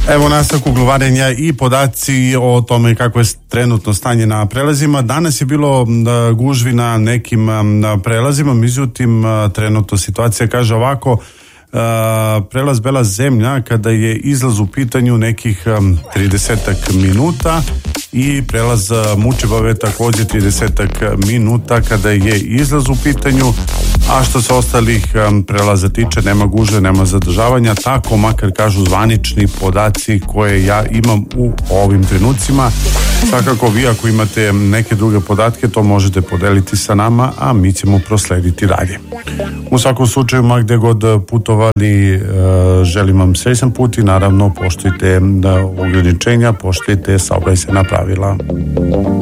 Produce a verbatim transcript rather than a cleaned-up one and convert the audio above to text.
Evo nastavku glovarenja i podaci o tome kako je trenutno stanje na prelazima. Danas je bilo gužvi na nekim prelazima, međutim trenutno situacija kaže ovako: prelaz Bela zemlja kada je izlaz u pitanju nekih tridesetak minuta i prelaz Mučibave također tridesetak minuta kada je izlaz u pitanju, a što se ostalih prelaza tiče nema gužve, nema zadržavanja, tako makar kažu zvanični podaci koje ja imam u ovim trenucima. Svakako vi ako imate neke druge podatke to možete podeliti sa nama, a mi ćemo proslediti dalje. U svakom slučaju, ma gde god putovali, želim vam srećan put i naravno poštujte ograničenja, poštujte saobraćajna pravila.